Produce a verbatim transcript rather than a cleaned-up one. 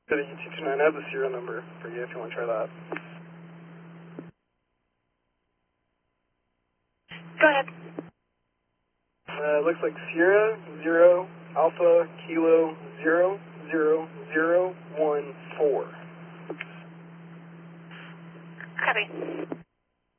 To the E two two nine, I have the serial number for you if you want to try that. Go ahead. Uh, it looks like Sierra, zero, Alpha, Kilo, zero, zero, zero,